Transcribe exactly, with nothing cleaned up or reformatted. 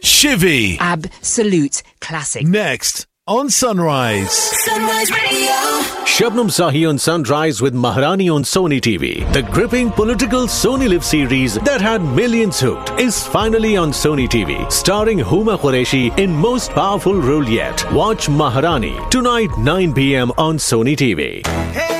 Shivy. Absolute classic. Next on Sunrise. Sunrise Radio. Shabnam Sahi on Sunrise with Maharani on Sony T V. The gripping political Sony Live series that had millions hooked is finally on Sony T V, starring Huma Qureshi in most powerful role yet. Watch Maharani tonight nine p.m. on Sony T V. Hey.